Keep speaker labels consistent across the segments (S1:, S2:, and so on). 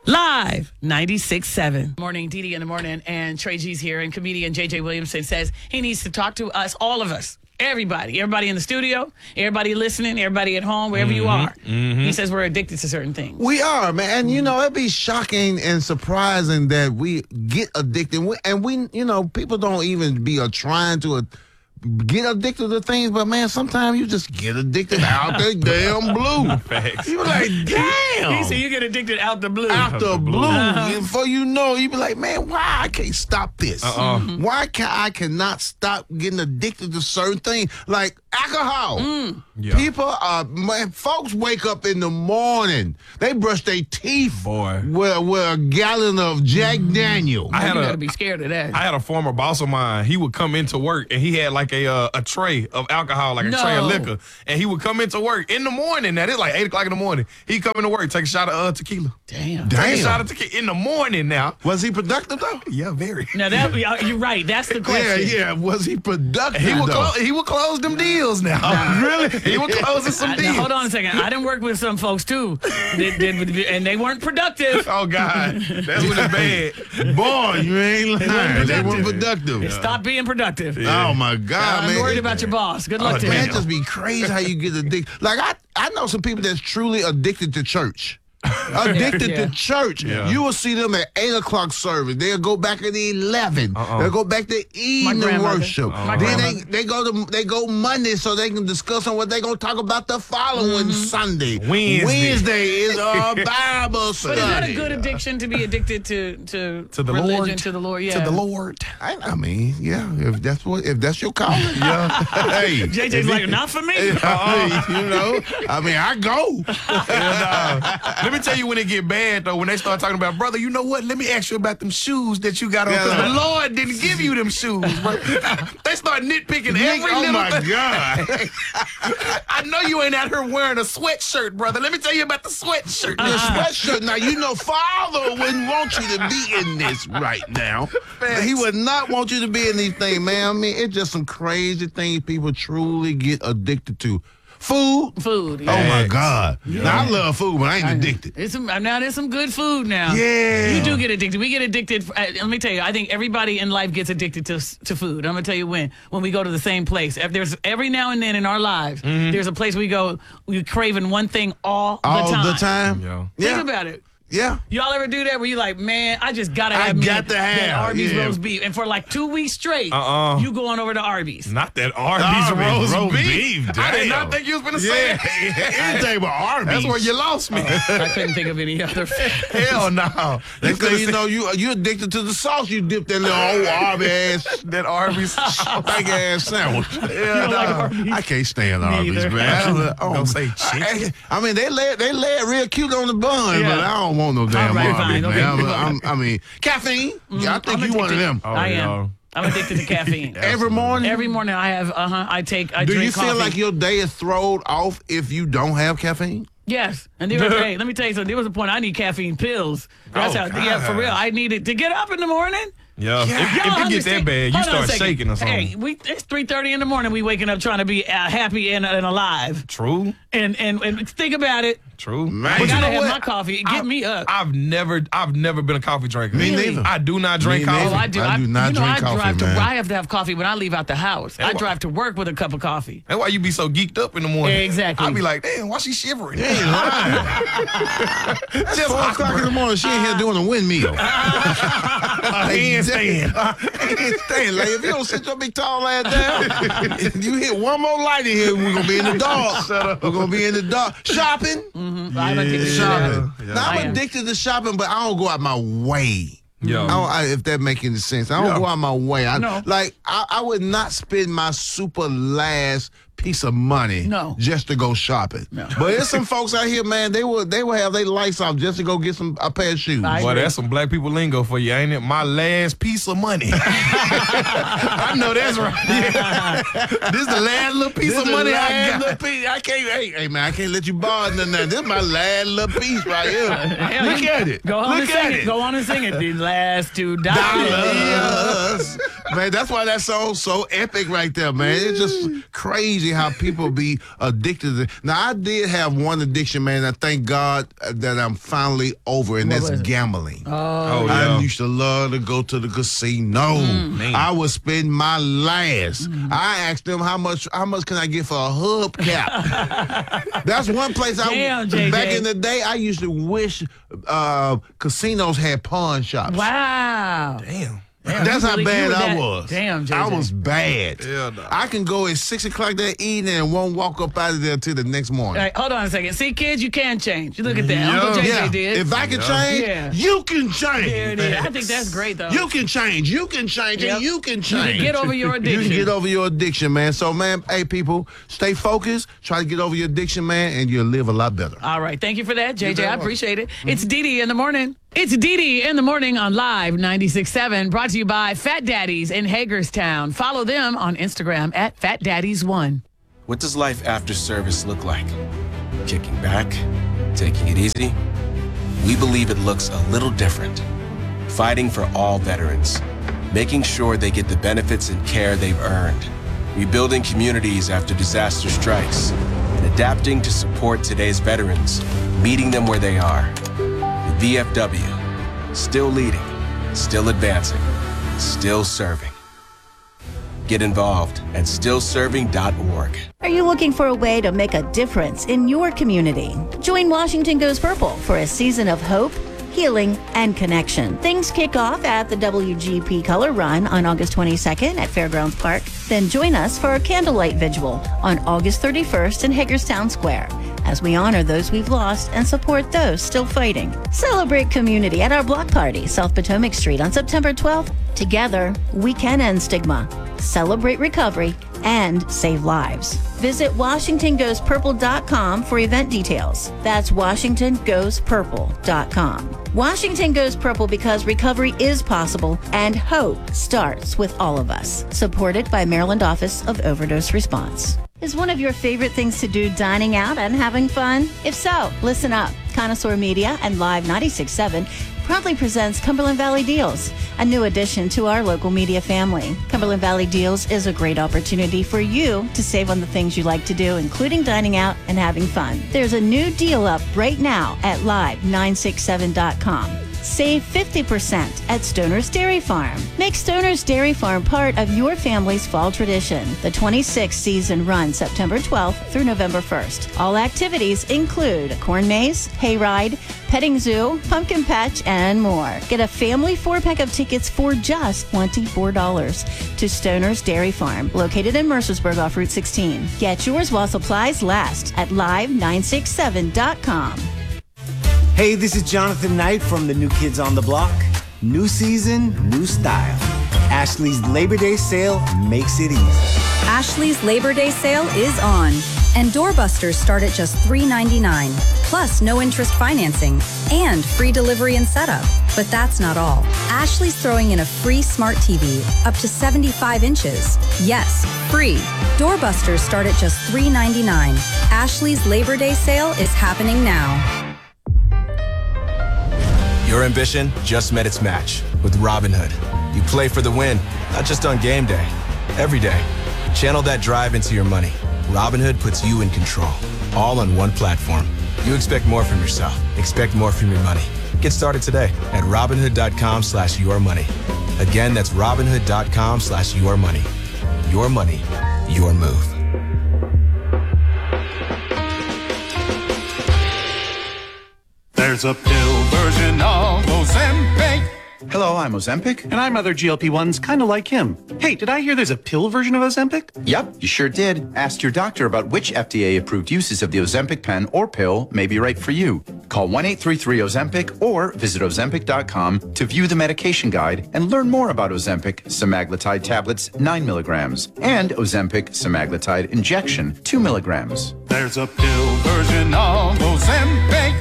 S1: Live 96.7. Morning, Dee Dee in the morning, and Trey G's here, and comedian J.J. Williamson says he needs to talk to us, all of us, everybody in the studio, everybody listening, everybody at home, wherever you are. He says we're addicted to certain things.
S2: We are, man. And, it'd be shocking and surprising that we get addicted. People don't even be trying to get addicted to things, but, man, sometimes you just get addicted out the damn blue.
S3: Facts.
S2: You be like, damn.
S1: He said you get addicted out the blue.
S2: Out the blue. And before you know, you be like, man, why I can't stop this? Why I cannot stop getting addicted to certain things? Like alcohol.
S3: Yeah.
S2: People folks wake up in the morning. They brush their teeth with a gallon of Jack Daniel.
S1: You gotta be scared of that.
S3: I had a former boss of mine. He would come into work and he had like a tray of alcohol, like a tray of liquor. And he would come into work in the morning. Now, it's like 8 o'clock in the morning. He'd come into work, take a shot of tequila.
S1: Damn.
S3: Take a shot of tequila in the morning now.
S2: Was he productive, though?
S3: Yeah, very.
S1: Now, you're right. That's the question.
S2: Yeah. Was he productive,
S3: He would close them deals now.
S2: Really?
S3: He was closing some deals.
S1: Now, hold on a second. I didn't work with some folks, too, and they weren't productive.
S3: Oh, God. That's when it's bad.
S2: Boy, you ain't lying. They weren't productive.
S1: Stop being productive.
S2: Yeah. Oh, my God, man.
S1: I'm worried about your boss. Good luck to
S2: Man,
S1: him.
S2: it just be crazy how you get addicted. Like, I know some people that's truly addicted to church. Addicted to church.
S3: Yeah.
S2: You will see them at 8 o'clock service. They'll go back at 11. They'll go back to evening worship. Then they go Monday so they can discuss on what they're gonna talk about the following Sunday. Wednesday is our Bible study.
S1: But is that a good addiction to be addicted to
S3: the
S1: religion,
S3: Lord?
S1: to the Lord? Yeah.
S3: To the Lord.
S2: I mean, yeah. If that's your calling, yeah. Hey,
S1: JJ's like, not for me.
S2: I go.
S3: Let me tell you when it get bad, though, when they start talking about, brother, you know what? Let me ask you about them shoes that you got on, because the Lord didn't give you them shoes, bro. They start nitpicking every little thing.
S2: Oh, my God.
S3: I know you ain't out here wearing a sweatshirt, brother. Let me tell you about the sweatshirt.
S2: The sweatshirt. Now, Father wouldn't want you to be in this right now. He would not want you to be in these things, man. I mean, it's just some crazy things people truly get addicted to. Food.
S1: Yeah.
S2: Oh, my God. Yeah. Now, I love food, but I ain't addicted.
S1: Now, there's some good food now.
S2: Yeah.
S1: You do get addicted. We get addicted. Let me tell you, I think everybody in life gets addicted to food. I'm going to tell you when we go to the same place. There's every now and then in our lives, there's a place we go, we're craving one thing all the time.
S2: All the time?
S3: Yeah.
S1: Think about it.
S2: Yeah.
S1: Y'all ever do that where you like, man, I just gotta have that Arby's roast beef, and for like 2 weeks straight, you going over to Arby's.
S3: Not that Arby's roast beef.
S2: Damn.
S3: I did not think you was gonna say that.
S2: Anything but Arby's.
S3: That's where you lost me.
S1: I couldn't think of any other.
S3: Hell no.
S2: Next thing you know, you addicted to the sauce. You dipped that little old Arby's
S3: that Arby's
S2: big ass sandwich.
S1: Yeah, like Arby's?
S2: I can't stand Arby's, man.
S3: Don't say chicken.
S2: I mean, they lay it real cute on the bun, but I don't want no damn Arby's, man.
S1: Okay.
S2: I mean, caffeine. I think you one of them.
S1: I am. I'm addicted to caffeine.
S2: Every morning?
S1: Every morning I have, I
S2: Do
S1: drink
S2: you feel
S1: coffee.
S2: like your day is thrown off if you don't have caffeine?
S1: Yes. And hey, let me tell you something. There was a point I need caffeine pills. That's for real. I needed to get up in the morning.
S3: Yeah. If it gets that bad, you start shaking or something.
S1: Hey, it's 3:30 in the morning. We waking up trying to be happy and alive.
S3: True.
S1: And think about it.
S3: True.
S2: Man,
S1: I gotta have my coffee. Get me up.
S3: I've never been a coffee drinker.
S2: Me neither.
S3: I do not drink coffee.
S1: Oh, I do.
S2: I do not drink coffee, man.
S1: I have to have coffee when I leave out the house. I drive to work with a cup of coffee.
S3: That's why you be so geeked up in the morning.
S1: Exactly.
S3: I be like, damn, why she shivering?
S2: You ain't lying.
S3: Just
S2: 4 o'clock in the morning, she in here doing a windmill.
S3: Handstand.
S2: Like, if you don't sit your big tall ass down, if you hit one more light in here, we're gonna be in the dark.
S3: Shut up.
S2: We're gonna be in the dark. Shopping.
S1: I'm addicted to
S2: Shopping.
S3: Yeah.
S2: Now, I'm addicted to shopping, but I don't go out my way.
S3: Yeah.
S2: If that makes any sense. I don't go out my way. I would not spend my super last piece of money just to go shopping. No. But there's some folks out here, man, they will have their lights off just to go get a pair of shoes.
S3: Boy, that's some black people lingo for you, ain't it? My last piece of money. I know that's right. This is the last little piece of money I got.
S2: I can't, hey man, I can't let you borrow nothing. This is my last little piece right here. Look at it.
S1: Go on and sing it. Go on and sing it. The last $2.
S2: Man, that's why that song's so epic right there, man. It's just crazy how people be addicted. Now, I did have one addiction, man. I thank God that I'm finally over, and that's gambling. I used to love to go to the casino. I would spend my last. I asked them how much can I get for a hubcap. That's one place back in the day, I used to wish casinos had pawn shops.
S1: Wow.
S3: Damn.
S2: That's how bad I was.
S1: Damn, JJ.
S2: I was bad.
S3: Yeah, no.
S2: I can go at 6 o'clock that evening and won't walk up out of there until the next morning.
S1: All right, hold on a second. See, kids, you can change. Look at that. Uncle JJ did.
S2: If I can change, you can change.
S1: There it is. I think that's great, though.
S2: You can change. You can change, and you can change.
S1: You can get over your addiction.
S2: You can get over your addiction, man. So, man, hey, people, stay focused. Try to get over your addiction, man, and you'll live a lot better.
S1: All right. Thank you for that, JJ. I appreciate it. It's Dee in the morning. It's Dee in the morning on Live 96.7, brought to you by Fat Daddies in Hagerstown. Follow them on Instagram at FatDaddies1.
S4: What does life after service look like? Kicking back? Taking it easy? We believe it looks a little different. Fighting for all veterans. Making sure they get the benefits and care they've earned. Rebuilding communities after disaster strikes. And adapting to support today's veterans. Meeting them where they are. The VFW, still leading, still advancing, still serving. Get involved at stillserving.org.
S5: Are you looking for a way to make a difference in your community? Join Washington Goes Purple for a season of hope, healing, and connection. Things kick off at the WGP Color Run on August 22nd at Fairgrounds Park. Then join us for a candlelight vigil on August 31st in Hagerstown Square, as we honor those we've lost and support those still fighting. Celebrate community at our block party, South Potomac Street on September 12th. Together, we can end stigma, celebrate recovery, and save lives. Visit WashingtonGoesPurple.com for event details. That's WashingtonGoesPurple.com. Washington Goes Purple because recovery is possible and hope starts with all of us. Supported by Maryland Office of Overdose Response. Is one of your favorite things to do dining out and having fun? If so, listen up. Connoisseur Media and Live 96.7 proudly presents Cumberland Valley Deals, a new addition to our local media family. Cumberland Valley Deals is a great opportunity for you to save on the things you like to do, including dining out and having fun. There's a new deal up right now at live967.com. Save 50% at Stoner's Dairy Farm. Make Stoner's Dairy Farm part of your family's fall tradition. The 26th season runs September 12th through November 1st. All activities include a corn maze, hayride, petting zoo, pumpkin patch, and more. Get a family 4-pack of tickets for just $24 to Stoner's Dairy Farm, located in Mercersburg off Route 16. Get yours while supplies last at live967.com.
S6: Hey, this is Jonathan Knight from the New Kids on the Block. New season, new style. Ashley's Labor Day sale makes it easy.
S7: Ashley's Labor Day sale is on. And doorbusters start at just $3.99, plus no interest financing and free delivery and setup. But that's not all. Ashley's throwing in a free smart TV up to 75 inches. Yes, free. Doorbusters start at just $3.99. Ashley's Labor Day sale is happening now.
S4: Your ambition just met its match with Robinhood. You play for the win, not just on game day, every day. Channel that drive into your money. Robinhood puts you in control, all on one platform. You expect more from yourself. Expect more from your money. Get started today at Robinhood.com/yourmoney. Again, that's Robinhood.com/yourmoney. Your money, your move.
S8: There's a pill version of Ozempic.
S9: Hello, I'm Ozempic.
S10: And I'm other GLP-1s kind of like him. Hey, did I hear there's a pill version of Ozempic?
S9: Yep, you sure did. Ask your doctor about which FDA-approved uses of the Ozempic pen or pill may be right for you. Call 1-833-OZEMPIC or visit Ozempic.com to view the medication guide and learn more about Ozempic semaglutide tablets 9 milligrams and Ozempic semaglutide injection 2 milligrams.
S8: There's a pill version of Ozempic.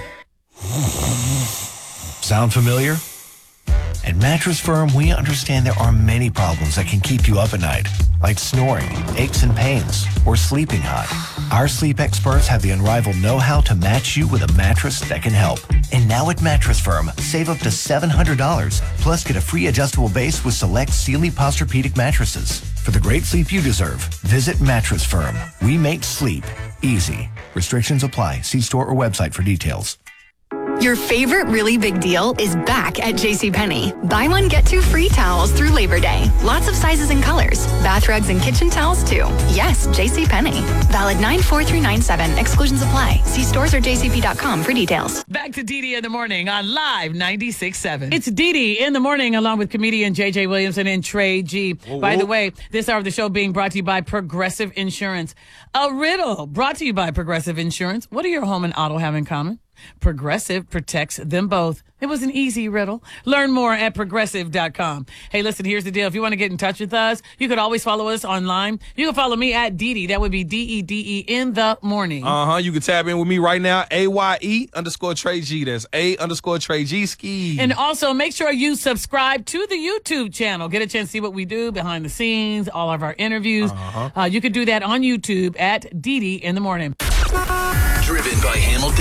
S11: Sound familiar? At Mattress Firm, we understand there are many problems that can keep you up at night, like snoring, aches and pains, or sleeping hot. Our sleep experts have the unrivaled know-how to match you with a mattress that can help. And now at Mattress Firm, save up to $700, plus get a free adjustable base with select Sealy Posturepedic mattresses. For the great sleep you deserve, visit Mattress Firm. We make sleep easy. Restrictions apply. See store or website for details.
S12: Your favorite really big deal is back at JCPenney. Buy one, get two free towels through Labor Day. Lots of sizes and colors. Bath rugs and kitchen towels, too. Yes, JCPenney. Valid 9/4 through 9/7. Exclusions apply. See stores or jcp.com for details.
S1: Back to DD in the Morning on Live 96.7. It's DD in the Morning along with comedian JJ Williamson and Trey G. By the way, this hour of the show being brought to you by Progressive Insurance. A riddle brought to you by Progressive Insurance. What do your home and auto have in common? Progressive protects them both. It was an easy riddle. Learn more at progressive.com. Hey, listen, here's the deal. If you want to get in touch with us, you could always follow us online. You can follow me at DD. That would be DEDE in the morning.
S13: You can tap in with me right now. AYE_Trey G. That's A_Trey G ski.
S1: And also make sure you subscribe to the YouTube channel. Get a chance to see what we do behind the scenes, all of our interviews. You could do that on YouTube at DD in the morning.
S14: Driven by Hamilton